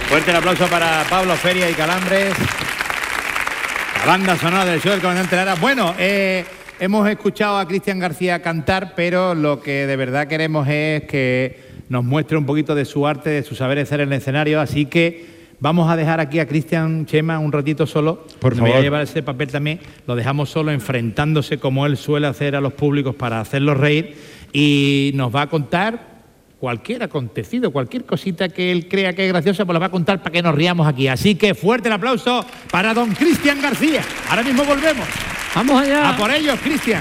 Fuerte el aplauso para Pablo Feria y Calambres, la banda sonora del show del Comandante Lara. Bueno, hemos escuchado a Cristian García cantar, pero lo que de verdad queremos es que nos muestre un poquito de su arte, de su saber hacer en el escenario, así que vamos a dejar aquí a Cristian, Chema, un ratito solo. Por favor. Me voy a llevar ese papel también. Lo dejamos solo, enfrentándose como él suele hacer a los públicos para hacerlos reír, y nos va a contar cualquier acontecido, cualquier cosita que él crea que es graciosa, pues la va a contar para que nos riamos aquí. Así que fuerte el aplauso para don Cristian García. Ahora mismo volvemos. ¡Vamos allá! A por ellos, Cristian.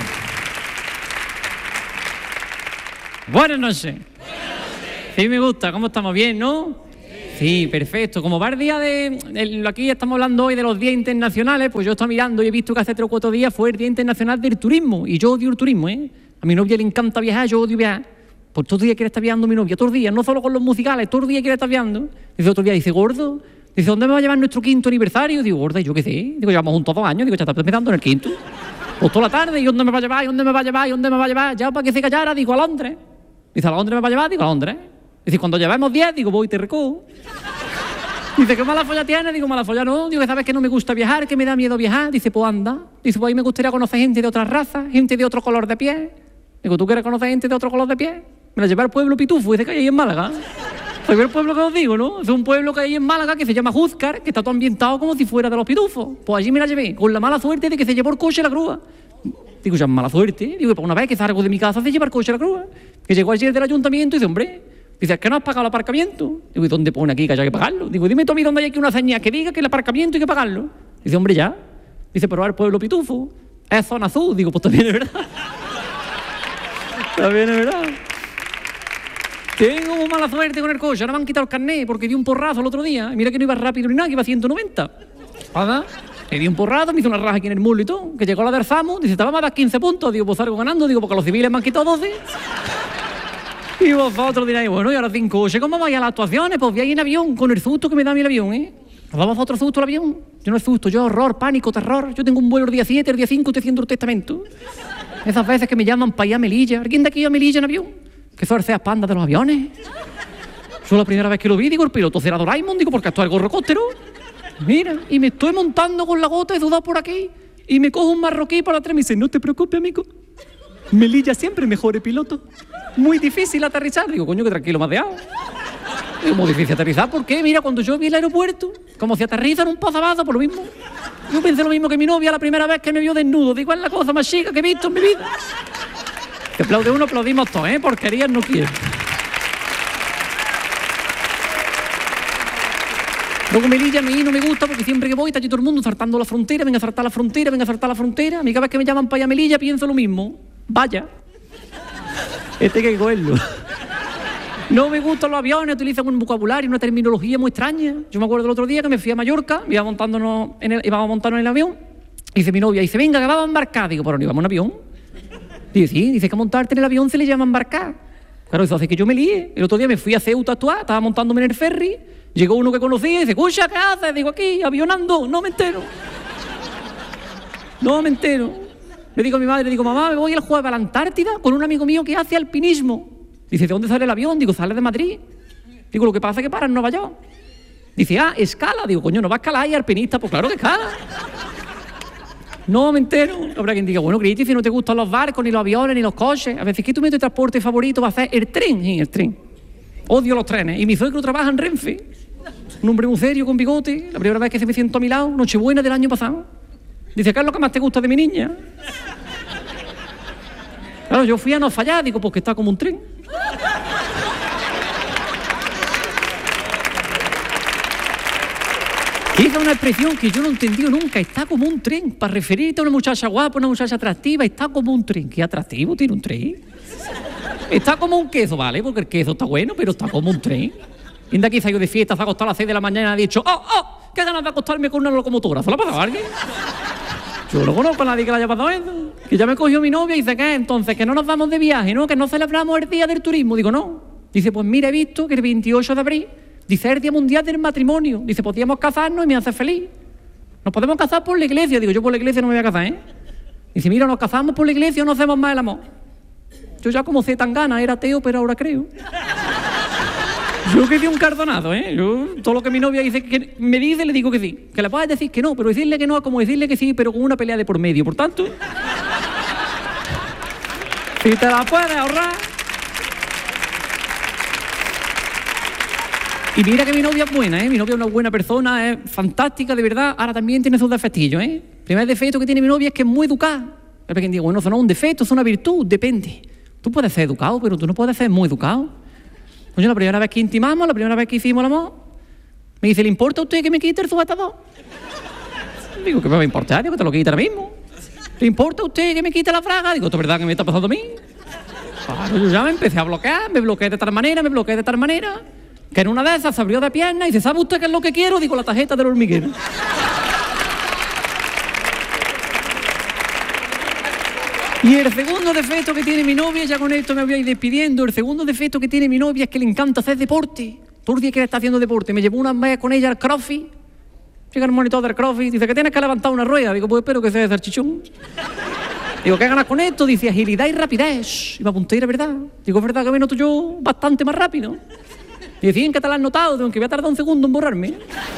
Buenas noches. Sí, me gusta. ¿Cómo estamos? Bien, ¿no? Sí, perfecto. Como va el día aquí estamos hablando hoy de los días internacionales, pues yo estaba mirando y he visto que hace 3 o 4 días fue el Día Internacional del Turismo. Y yo odio el turismo, ¿eh? A mi novia le encanta viajar, yo odio viajar. Por todos los días quiere estar viajando mi novia, todos los días, no solo con los musicales, todos los días quiere estar viajando. Dice otro día, dice, gordo, dice, ¿dónde me va a llevar nuestro 5.º aniversario? Digo, gorda, ¿y yo qué sé? Digo, llevamos juntos 2 años, digo, ya está empezando en el 5.º. Pues toda la tarde, ¿y dónde me va a llevar? ¿Y dónde me va a llevar? ¿Y dónde me va a llevar? Ya para que se callara, digo, a Londres. Dice, ¿a Londres me va a llevar? Digo, a Londres. Dice, cuando llevemos 10, digo, voy y te recojo. Dice, ¿qué mala folla tienes? Digo, mala folla no. Digo, ¿sabes que no me gusta viajar? Que me da miedo viajar. Dice, pues anda. Dice, pues ahí me gustaría conocer gente de otras razas, gente de otro color de piel. Digo, ¿tú quieres conocer gente de otro color de piel? Me la llevé al pueblo Pitufo, dice que hay ahí en Málaga. ¿Sabes el pueblo que os digo, no? Es un pueblo que hay en Málaga que se llama Júzcar, que está todo ambientado como si fuera de los pitufos. Pues allí me la llevé, con la mala suerte de que se llevó el coche la grúa. Digo, ya mala suerte. Digo, pues una vez que salgo de mi casa se lleva el coche la grúa. Que llegó ayer del ayuntamiento y dice, hombre, dice, ¿es que no has pagado el aparcamiento? Digo, ¿y dónde pone aquí que haya que pagarlo? Digo, dime tú a mí dónde hay aquí una señal que diga que el aparcamiento hay que pagarlo. Dice, hombre, ya. Dice, pero el pueblo Pitufo es zona azul. Digo, pues también es verdad. También es verdad. Tengo mala suerte con el coche, ahora me han quitado el carnet porque di un porrazo el otro día. Mira que no iba rápido ni nada, que iba a 190. ¿Verdad? Le di un porrazo, me hizo una raja aquí en el muslo y todo. Que llegó la del Zamo, dice, te vamos a dar 15 puntos. Digo, pues salgo ganando, digo, porque los civiles me han quitado 12. Y vosotros diréis, bueno, y ahora 5 coches, ¿cómo vais a las actuaciones? Pues voy ahí en avión, con el susto que me da a mí el avión, ¿eh? ¿Os damos otro susto al avión? Yo no es susto, yo horror, pánico, terror. Yo tengo un vuelo el día 7, el día 5 estoy haciendo el testamento. Esas veces que me llaman para ir a Melilla. ¿Alguien de aquí a Melilla en avión? Que eso es el Seat Panda de los aviones. Eso es la primera vez que lo vi, digo, el piloto será Doraemon, digo, porque esto es el gorrocóptero. Mira, y me estoy montando con la gota de sudor por aquí, y me cojo un marroquí para atrás y me dice, no te preocupes, amigo, Melilla siempre mejor el piloto. Muy difícil aterrizar. Digo, coño, que tranquilo, me has dejado. Es muy difícil aterrizar, ¿por qué? Mira, cuando yo vi el aeropuerto, como se aterriza en un pozabazo, por lo mismo. Yo pensé lo mismo que mi novia la primera vez que me vio desnudo. Digo, es la cosa más chica que he visto en mi vida. Te aplaude uno, aplaudimos todos, ¿eh? Porquerías no quiero. Luego Melilla a mí no me gusta porque siempre que voy está allí todo el mundo saltando la frontera, venga a saltar la frontera, venga a saltar la frontera. A mí cada vez que me llaman para allá a Melilla pienso lo mismo. Vaya. Este hay que cogerlo. No me gustan los aviones, utilizan un vocabulario, una terminología muy extraña. Yo me acuerdo del otro día que me fui a Mallorca, íbamos a montarnos en el avión, y dice mi novia, dice, venga, que vamos a embarcar. Digo, pero no íbamos en avión. Dice, sí, dice que montarte en el avión se le llama embarcar. Claro, eso hace que yo me líe. El otro día me fui a Ceuta a actuar, estaba montándome en el ferry, llegó uno que conocía y dice, escucha, ¿qué haces? Digo, aquí, avionando, no me entero. No me entero. Le digo a mi madre, digo, mamá, me voy el jueves a la Antártida con un amigo mío que hace alpinismo. Dice, ¿de dónde sale el avión? Digo, sale de Madrid. Digo, lo que pasa es que para en Nueva York. Dice, escala. Digo, coño, ¿no va a escalar y alpinista? Pues claro que escala. No me entero. Habrá quien diga, bueno, Cristi, si no te gustan los barcos, ni los aviones, ni los coches. A veces, ¿qué tu método de transporte favorito va a ser el tren? Sí, el tren. Odio los trenes. Y mi suegro trabaja en Renfe. Un hombre muy serio, con bigote. La primera vez que se me siento a mi lado, Nochebuena del año pasado. Dice, ¿qué es lo que más te gusta de mi niña? Claro, yo fui a no fallar, digo, porque está como un tren. Esa es una expresión que yo no he entendido nunca. Está como un tren. Para referirte a una muchacha guapa, una muchacha atractiva, está como un tren. ¿Qué atractivo tiene un tren? Está como un queso, ¿vale? Porque el queso está bueno, pero está como un tren. Y de aquí salgo de fiesta, se ha acostado a las 6 de la mañana y ha dicho, qué ganas de acostarme con una locomotora. ¿Se lo ha pasado a alguien? Yo no conozco a nadie que le haya pasado eso. Que ya me cogió mi novia y dice, ¿qué? Entonces, que no nos vamos de viaje, ¿no? Que no celebramos el Día del Turismo. Digo, no. Dice, pues mira, he visto que el 28 de abril, dice, es el Día Mundial del Matrimonio. Dice, podíamos casarnos y me hace feliz. Nos podemos casar por la iglesia. Digo, yo por la iglesia no me voy a casar, ¿eh? Dice, mira, nos casamos por la iglesia o no hacemos más el amor. Yo ya como sé tan gana, era ateo, pero ahora creo. Yo que di un cardonado, ¿eh? Yo, todo lo que mi novia dice que me dice, le digo que sí. Que le puedes decir que no, pero decirle que no es como decirle que sí, pero con una pelea de por medio. Por tanto, si te la puedes ahorrar. Y mira que mi novia es buena, ¿eh? Mi novia es una buena persona, es fantástica, de verdad. Ahora también tiene sus defectillos, ¿eh? El primer defecto que tiene mi novia es que es muy educada. Es que digo, bueno, eso no es un defecto, es una virtud, depende. Tú puedes ser educado, pero tú no puedes ser muy educado. Coño, la primera vez que intimamos, la primera vez que hicimos el amor, me dice, ¿le importa a usted que me quite el sujetador? Digo, ¿qué me va a importar? Digo, te lo quita ahora mismo. ¿Le importa a usted que me quite la fraga? Digo, ¿esto es verdad que me está pasando a mí? Claro, yo ya me empecé a bloquear, me bloqueé de tal manera, que en una de esas se abrió de pierna y dice, ¿sabe usted qué es lo que quiero? Digo, la tarjeta del hormiguero. Y el segundo defecto que tiene mi novia, ya con esto me voy a ir despidiendo, el segundo defecto que tiene mi novia es que le encanta hacer deporte. Todo el día que está haciendo deporte. Me llevó una vez con ella al crossfit. Llega el monitor del crossfit, dice que tienes que levantar una rueda. Digo, pues espero que sea de salchichón. Digo, ¿qué ganas con esto? Dice, agilidad y rapidez. Y me apunté, era verdad. Digo, es verdad que me noto yo bastante más rápido. Y decían que te la has notado, digo, que voy a tardar un segundo en borrarme.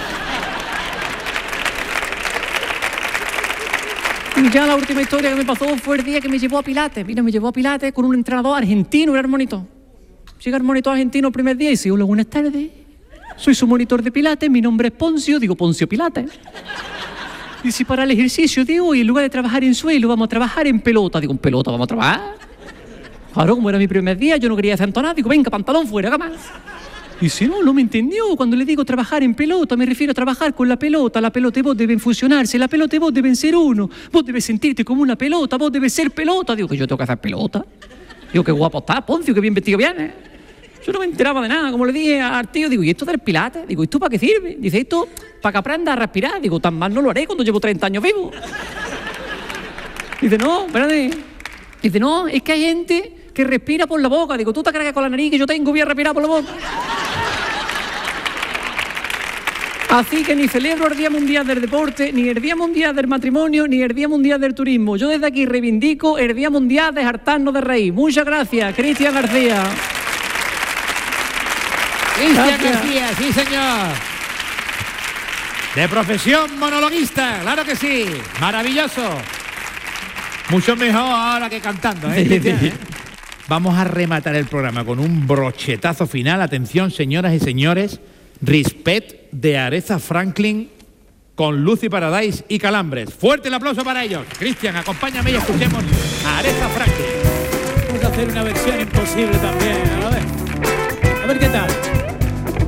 Y ya la última historia que me pasó fue el día que me llevó a Pilates. Mira, me llevó a Pilates con un entrenador argentino, era el monitor. Llega el monitor argentino el primer día y dice, hola, buenas tardes. Soy su monitor de Pilates, mi nombre es Poncio, digo, Poncio Pilates. Y si para el ejercicio de hoy, en lugar de trabajar en suelo, vamos a trabajar en pelota. Digo, ¿en pelota vamos a trabajar? Claro, como era mi primer día, yo no quería hacer entonar. Digo, venga, pantalón fuera, ¿qué más? Y si no me entendió. Cuando le digo trabajar en pelota, me refiero a trabajar con la pelota. La pelota y vos deben fusionarse, la pelota y vos deben ser uno. Vos debes sentirte como una pelota, vos debes ser pelota. Digo, que yo tengo que hacer pelota. Digo, qué guapo está, Poncio, qué bien vestido vienes. Yo no me enteraba de nada. Como le dije al tío, digo, ¿y esto del Pilates? Digo, ¿y esto para qué sirve? Dice, esto para que aprenda a respirar. Digo, tan mal no lo haré cuando llevo 30 años vivo. Dice, no, espérate. Dice, no, es que hay gente que respira por la boca. Digo, ¿tú te crees que con la nariz que yo tengo voy a respirar por la boca? Así que ni celebro el Día Mundial del Deporte, ni el Día Mundial del Matrimonio, ni el Día Mundial del Turismo. Yo desde aquí reivindico el Día Mundial de hartarnos de reír. Muchas gracias, Cristian García. Cristian García, sí señor. De profesión monologuista, claro que sí. Maravilloso. Mucho mejor ahora que cantando, ¿eh, Cristian? Vamos a rematar el programa con un brochetazo final. Atención, señoras y señores. Respect de Aretha Franklin con Lucy Paradise y Calambres. Fuerte el aplauso para ellos. Cristian, acompáñame y escuchemos a Aretha Franklin. Vamos a hacer una versión imposible también, a ver qué tal.